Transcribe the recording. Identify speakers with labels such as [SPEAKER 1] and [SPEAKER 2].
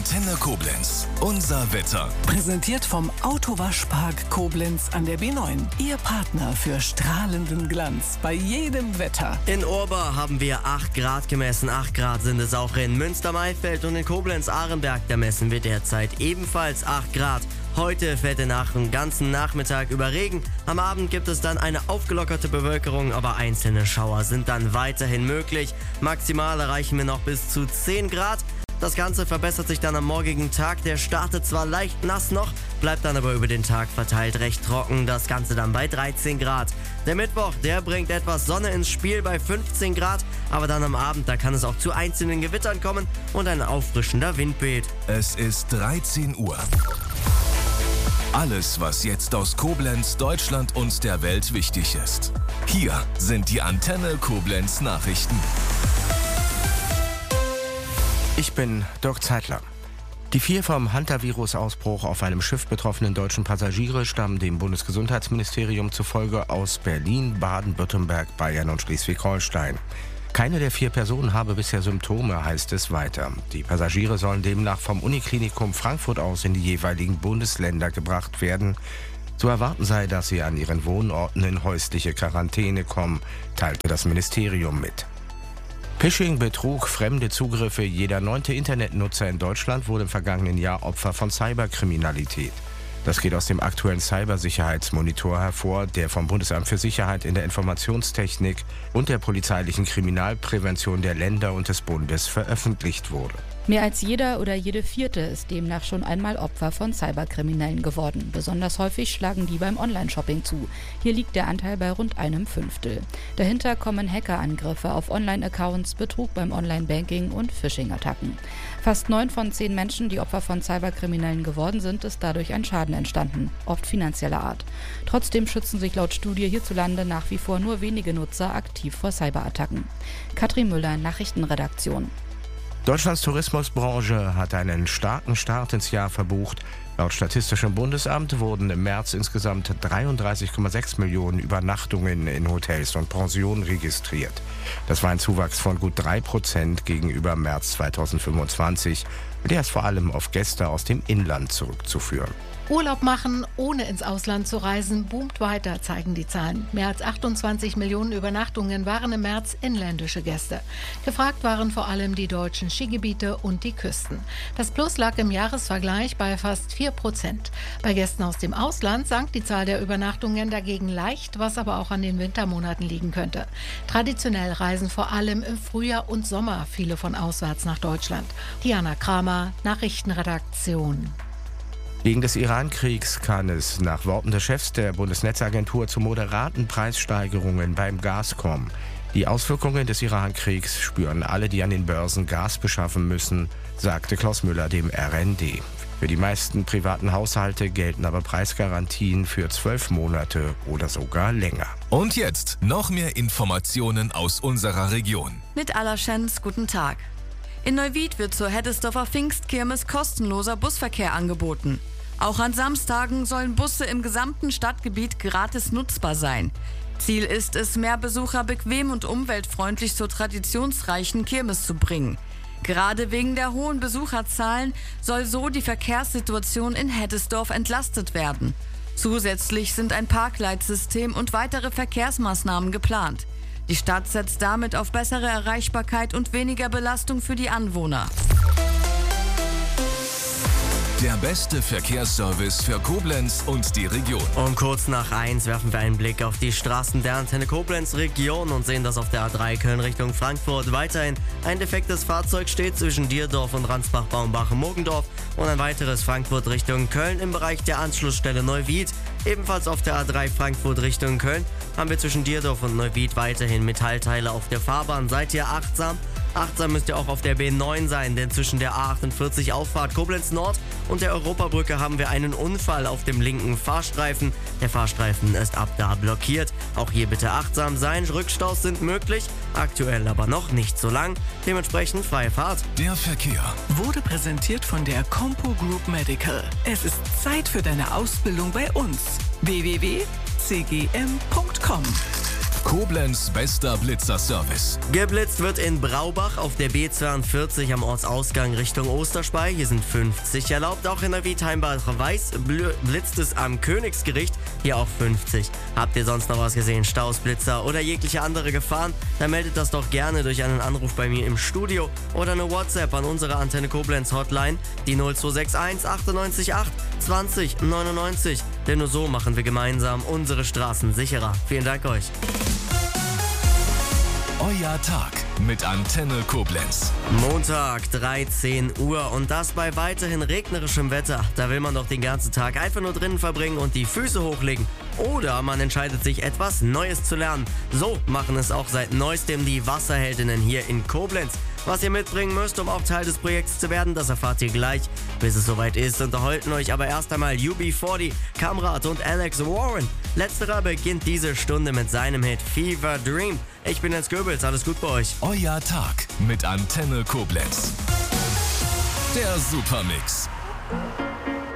[SPEAKER 1] Antenne Koblenz. Unser Wetter.
[SPEAKER 2] Präsentiert vom Autowaschpark Koblenz an der B9. Ihr Partner für strahlenden Glanz bei jedem Wetter.
[SPEAKER 3] In Urbar haben wir 8 Grad gemessen. 8 Grad sind es auch in Münster-Maifeld und in Koblenz-Ahrenberg. Da messen wir derzeit ebenfalls 8 Grad. Heute fällt der ganzen Nachmittag über Regen. Am Abend gibt es dann eine aufgelockerte Bewölkerung, aber einzelne Schauer sind dann weiterhin möglich. Maximal erreichen wir noch bis zu 10 Grad. Das Ganze verbessert sich dann am morgigen Tag. Der startet zwar leicht nass noch, bleibt dann aber über den Tag verteilt recht trocken. Das Ganze dann bei 13 Grad. Der Mittwoch, der bringt etwas Sonne ins Spiel bei 15 Grad. Aber dann am Abend, da kann es auch zu einzelnen Gewittern kommen und ein auffrischender Wind weht.
[SPEAKER 1] Es ist 13 Uhr. Alles, was jetzt aus Koblenz, Deutschland und der Welt wichtig ist. Hier sind die Antenne Koblenz Nachrichten.
[SPEAKER 4] Ich bin Dirk Zeitler. Die 4 vom Hantavirus-Ausbruch auf einem Schiff betroffenen deutschen Passagiere stammen dem Bundesgesundheitsministerium zufolge aus Berlin, Baden-Württemberg, Bayern und Schleswig-Holstein. Keine der 4 Personen habe bisher Symptome, heißt es weiter. Die Passagiere sollen demnach vom Uniklinikum Frankfurt aus in die jeweiligen Bundesländer gebracht werden. Zu erwarten sei, dass sie an ihren Wohnorten in häusliche Quarantäne kommen, teilte das Ministerium mit. Phishing, Betrug, fremde Zugriffe. Jeder 9. Internetnutzer in Deutschland wurde im vergangenen Jahr Opfer von Cyberkriminalität. Das geht aus dem aktuellen Cybersicherheitsmonitor hervor, der vom Bundesamt für Sicherheit in der Informationstechnik und der polizeilichen Kriminalprävention der Länder und des Bundes veröffentlicht wurde.
[SPEAKER 5] Mehr als jeder oder jede 4. ist demnach schon einmal Opfer von Cyberkriminellen geworden. Besonders häufig schlagen die beim Online-Shopping zu. Hier liegt der Anteil bei rund 1/5. Dahinter kommen Hackerangriffe auf Online-Accounts, Betrug beim Online-Banking und Phishing-Attacken. Fast 9 von 10 Menschen, die Opfer von Cyberkriminellen geworden sind, ist dadurch ein Schaden entstanden, oft finanzieller Art. Trotzdem schützen sich laut Studie hierzulande nach wie vor nur wenige Nutzer aktiv vor Cyberattacken. Katrin Müller, Nachrichtenredaktion.
[SPEAKER 4] Deutschlands Tourismusbranche hat einen starken Start ins Jahr verbucht. Laut Statistischem Bundesamt wurden im März insgesamt 33,6 Millionen Übernachtungen in Hotels und Pensionen registriert. Das war ein Zuwachs von gut 3% gegenüber März 2025. Der ist vor allem auf Gäste aus dem Inland zurückzuführen.
[SPEAKER 6] Urlaub machen, ohne ins Ausland zu reisen, boomt weiter, zeigen die Zahlen. Mehr als 28 Millionen Übernachtungen waren im März inländische Gäste. Gefragt waren vor allem die deutschen Skigebiete und die Küsten. Das Plus lag im Jahresvergleich bei fast 4%. Bei Gästen aus dem Ausland sank die Zahl der Übernachtungen dagegen leicht, was aber auch an den Wintermonaten liegen könnte. Traditionell reisen vor allem im Frühjahr und Sommer viele von auswärts nach Deutschland. Diana Kramer, Nachrichtenredaktion.
[SPEAKER 4] Wegen des Iran-Kriegs kann es nach Worten des Chefs der Bundesnetzagentur zu moderaten Preissteigerungen beim Gas kommen. Die Auswirkungen des Iran-Kriegs spüren alle, die an den Börsen Gas beschaffen müssen, sagte Klaus Müller dem RND. Für die meisten privaten Haushalte gelten aber Preisgarantien für 12 Monate oder sogar länger.
[SPEAKER 1] Und jetzt noch mehr Informationen aus unserer Region.
[SPEAKER 7] Mit Allerschens, guten Tag. In Neuwied wird zur Heddesdorfer Pfingstkirmes kostenloser Busverkehr angeboten. Auch an Samstagen sollen Busse im gesamten Stadtgebiet gratis nutzbar sein. Ziel ist es, mehr Besucher bequem und umweltfreundlich zur traditionsreichen Kirmes zu bringen. Gerade wegen der hohen Besucherzahlen soll so die Verkehrssituation in Heddesdorf entlastet werden. Zusätzlich sind ein Parkleitsystem und weitere Verkehrsmaßnahmen geplant. Die Stadt setzt damit auf bessere Erreichbarkeit und weniger Belastung für die Anwohner.
[SPEAKER 1] Der beste Verkehrsservice für Koblenz und die Region.
[SPEAKER 3] Um kurz nach 1 werfen wir einen Blick auf die Straßen der Antenne Koblenz Region und sehen, dass auf der A3 Köln Richtung Frankfurt weiterhin ein defektes Fahrzeug steht zwischen Dierdorf und Ransbach-Baumbach-Mogendorf und ein weiteres Frankfurt Richtung Köln im Bereich der Anschlussstelle Neuwied. Ebenfalls auf der A3 Frankfurt Richtung Köln haben wir zwischen Dierdorf und Neuwied weiterhin Metallteile auf der Fahrbahn. Seid ihr achtsam? Achtsam müsst ihr auch auf der B9 sein, denn zwischen der A48 Auffahrt Koblenz Nord und der Europabrücke haben wir einen Unfall auf dem linken Fahrstreifen. Der Fahrstreifen ist ab da blockiert. Auch hier bitte achtsam sein. Rückstaus sind möglich, aktuell aber noch nicht so lang. Dementsprechend freie Fahrt.
[SPEAKER 1] Der Verkehr
[SPEAKER 2] Wurde präsentiert von der Compo Group Medical. Es ist Zeit für deine Ausbildung bei uns. www.cgm.com
[SPEAKER 1] Koblenz bester Blitzerservice.
[SPEAKER 3] Geblitzt wird in Braubach auf der B42 am Ortsausgang Richtung Osterspey. Hier sind 50 erlaubt. Auch in der Heimbach-Weiß blitzt es am Königsgericht. Hier auch 50. Habt ihr sonst noch was gesehen? Staus, Blitzer oder jegliche andere Gefahren? Dann meldet das doch gerne durch einen Anruf bei mir im Studio oder eine WhatsApp an unsere Antenne Koblenz Hotline, die 0261 98 8 20 99. Denn nur so machen wir gemeinsam unsere Straßen sicherer. Vielen Dank euch.
[SPEAKER 1] Euer Tag mit Antenne Koblenz.
[SPEAKER 3] Montag, 13 Uhr und das bei weiterhin regnerischem Wetter. Da will man doch den ganzen Tag einfach nur drinnen verbringen und die Füße hochlegen. Oder man entscheidet sich, etwas Neues zu lernen. So machen es auch seit neuestem die Wasserheldinnen hier in Koblenz. Was ihr mitbringen müsst, um auch Teil des Projekts zu werden, das erfahrt ihr gleich. Bis es soweit ist, unterhalten euch aber erst einmal UB40, Kamrat und Alex Warren. Letzterer beginnt diese Stunde mit seinem Hit Fever Dream. Ich bin Jens Goebbels, alles gut bei euch.
[SPEAKER 1] Euer Tag mit Antenne Koblenz. Der Supermix.